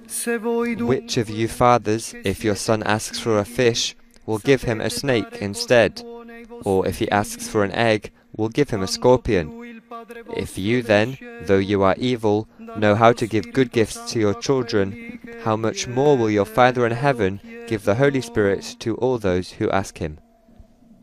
Which of you fathers, if your son asks for a fish, will give him a snake instead? Or if he asks for an egg, will give him a scorpion? If you then, though you are evil, know how to give good gifts to your children, how much more will your Father in heaven give the Holy Spirit to all those who ask him?